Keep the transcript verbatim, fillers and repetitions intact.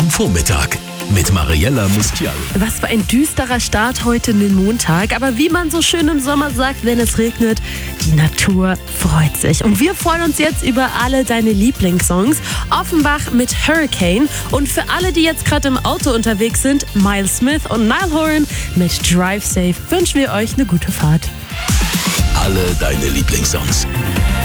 am Vormittag mit Mariella Mustial. Was für ein düsterer Start heute in den Montag. Aber wie man so schön im Sommer sagt, wenn es regnet, die Natur freut sich. Und wir freuen uns jetzt über alle deine Lieblingssongs. Offenbach mit Hurricane. Und für alle, die jetzt gerade im Auto unterwegs sind, Miles Smith und Niall Horan mit Drive Safe wünschen wir euch eine gute Fahrt. Alle deine Lieblingssongs.